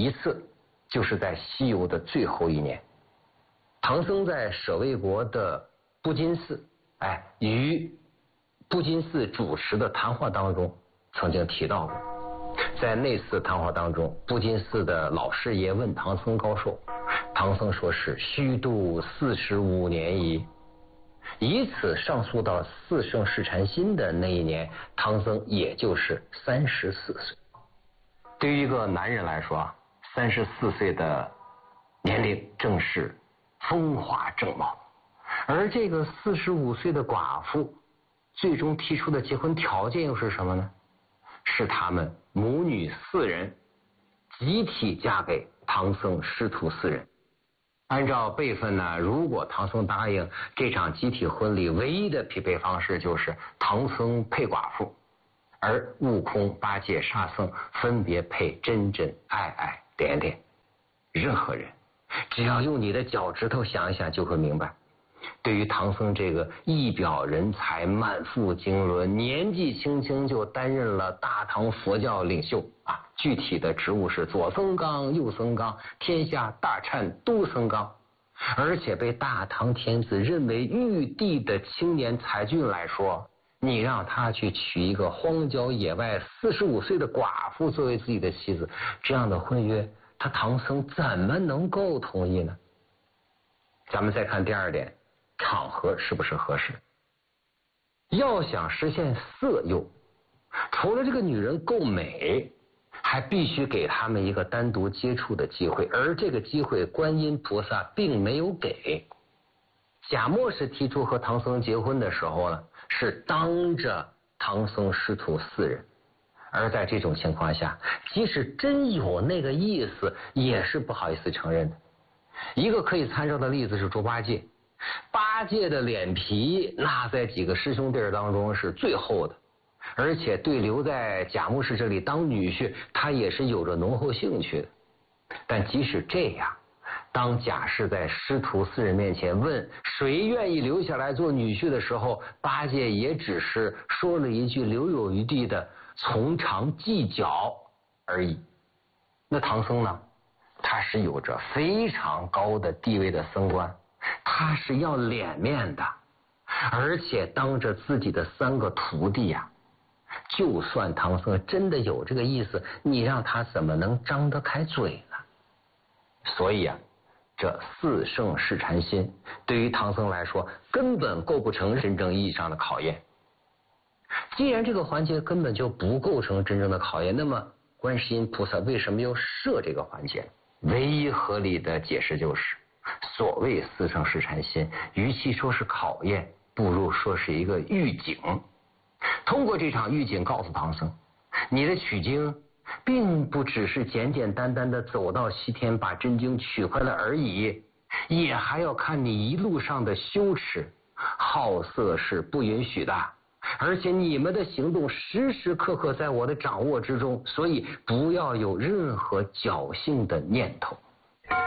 一次就是在西游的最后一年，唐僧在舍卫国的布金寺，与布金寺主持的谈话当中曾经提到过。在那次谈话当中，布金寺的老师爷问唐僧高寿，唐僧说是虚度45年矣。以此上溯到四圣试禅心的那一年，唐僧也就是34岁。对于一个男人来说，34岁的年龄正是风华正茂，而这个45岁的寡妇最终提出的结婚条件又是什么呢？是他们母女4人集体嫁给唐僧师徒4人。按照辈分呢，如果唐僧答应这场集体婚礼，唯一的匹配方式就是唐僧配寡妇，而悟空、八戒、沙僧分别配真真、爱爱、点点。任何人只要用你的脚趾头想一想，就会明白，对于唐僧这个一表人才、满腹经纶、年纪轻轻就担任了大唐佛教领袖具体的职务是左僧纲、右僧纲，天下大忏都僧纲，而且被大唐天子认为玉帝的青年才俊来说，你让他去娶一个荒郊野外45岁的寡妇作为自己的妻子，这样的婚约他唐僧怎么能够同意呢？咱们再看第2点，场合是不是合适？要想实现色诱，除了这个女人够美，还必须给他们一个单独接触的机会，而这个机会观音菩萨并没有给。贾默是提出和唐僧结婚的时候呢，是当着唐僧师徒4人，而在这种情况下，即使真有那个意思，也是不好意思承认的。一个可以参照的例子是猪八戒，八戒的脸皮那在几个师兄弟当中是最厚的，而且对留在贾母氏这里当女婿，他也是有着浓厚兴趣的。但即使这样，当贾氏在师徒4人面前问谁愿意留下来做女婿的时候，八戒也只是说了一句留有余地的从长计较而已。那唐僧呢？他是有着非常高的地位的僧官，他是要脸面的，而且当着自己的3个徒弟就算唐僧真的有这个意思，你让他怎么能张得开嘴呢？所以这4圣试禅心对于唐僧来说根本构不成真正意义上的考验。既然这个环节根本就不构成真正的考验，那么观世音菩萨为什么要设这个环节？唯一合理的解释就是，所谓4圣试禅心，与其说是考验，不如说是一个预警。通过这场预警告诉唐僧，你的取经并不只是简简单单的走到西天把真经取回来而已，也还要看你一路上的羞耻，好色是不允许的，而且你们的行动时时刻刻在我的掌握之中，所以不要有任何侥幸的念头。